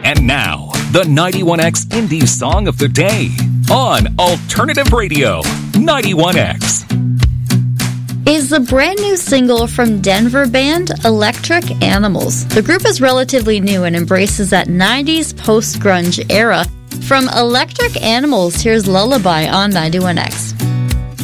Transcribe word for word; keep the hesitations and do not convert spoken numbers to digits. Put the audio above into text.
And now, the ninety-one X Indie Song of the Day on Alternative Radio, ninety-one X. Is the brand new single from Denver band Electric Animals. The group is relatively new and embraces that nineties post-grunge era. From Electric Animals, here's Lullaby on ninety-one X.